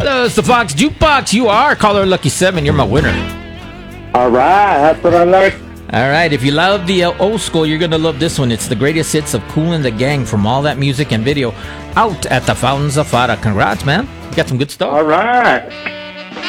Hello, it's the Fox Jukebox. You are caller lucky 7. You're my winner. All right, that's what I like. All right, if you love the old school, you're going to love this one. It's the greatest hits of Kool and the Gang from All That Music and Video out at the Fountains of Fada. Congrats, man. You got some good stuff. All right.